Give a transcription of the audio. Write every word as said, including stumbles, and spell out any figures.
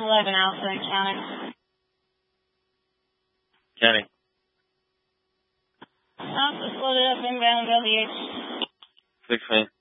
eleven Alpha, County. County. Alpha, loaded up inbound W H. sixteen.